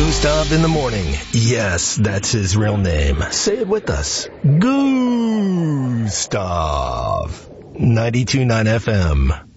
Gustav in the morning. Yes, that's his real name. Say it with us. Gustav. 92.9 FM.